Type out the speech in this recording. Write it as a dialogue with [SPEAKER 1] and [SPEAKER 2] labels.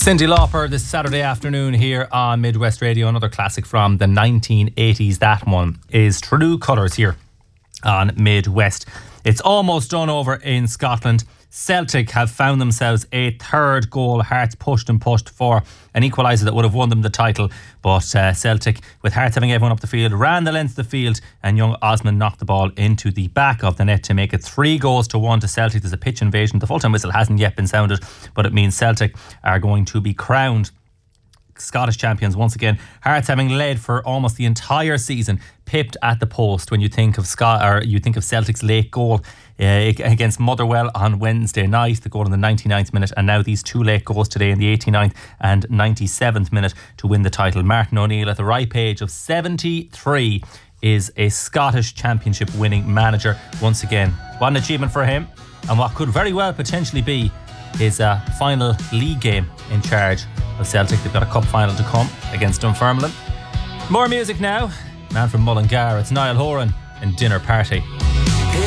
[SPEAKER 1] Cyndi Lauper this Saturday afternoon here on Midwest Radio. Another classic from the 1980s. That one is True Colours here on Midwest. It's almost done over in Scotland. Celtic have found themselves a third goal. Hearts pushed and pushed for an equaliser that would have won them the title, but Celtic, with Hearts having everyone up the field, ran the length of the field, and young Osman knocked the ball into the back of the net to make it 3-1 to Celtic. There's a pitch invasion. The full-time whistle hasn't yet been sounded, but it means Celtic are going to be crowned Scottish champions once again. Hearts, having led for almost the entire season, pipped at the post when you think of Celtic's late goal against Motherwell on Wednesday night, the goal in the 99th minute, and now these two late goals today in the 89th and 97th minute to win the title. Martin O'Neill, at the ripe age of 73, is a Scottish Championship winning manager once again. What an achievement for him, and what could very well potentially be his final league game in charge of Celtic. They've got a cup final to come against Dunfermline. More music now. Man from Mullingar, it's Niall Horan and Dinner Party.